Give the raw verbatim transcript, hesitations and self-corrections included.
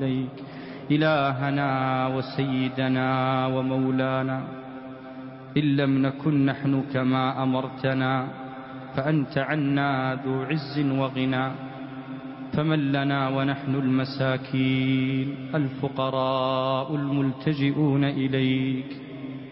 إليك إلهنا وسيدنا ومولانا. إن لم نكن نحن كما أمرتنا فأنت عنا ذو عز وغنى، فمن لنا ونحن المساكين الفقراء الملتجئون إليك